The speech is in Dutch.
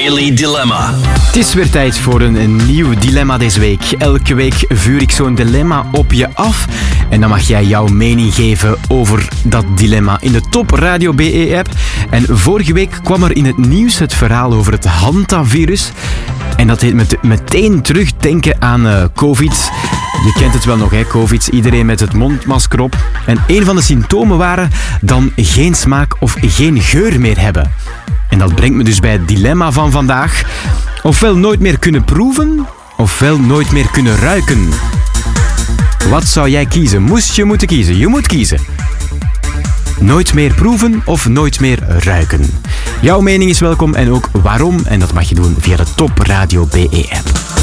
Daily Dilemma. Het is weer tijd voor een nieuw dilemma deze week. Elke week vuur ik zo'n dilemma op je af. En dan mag jij jouw mening geven over dat dilemma in de Top Radio BE-app. En vorige week kwam er in het nieuws het verhaal over het hantavirus. En dat deed me meteen terugdenken aan COVID. Je kent het wel nog, hè, COVID. Iedereen met het mondmasker op. En een van de symptomen waren dan geen smaak of geen geur meer hebben. En dat brengt me dus bij het dilemma van vandaag. Ofwel nooit meer kunnen proeven, ofwel nooit meer kunnen ruiken. Wat zou jij kiezen? Moest je moeten kiezen? Je moet kiezen. Nooit meer proeven of nooit meer ruiken? Jouw mening is welkom en ook waarom. En dat mag je doen via de Top Radio BE-app.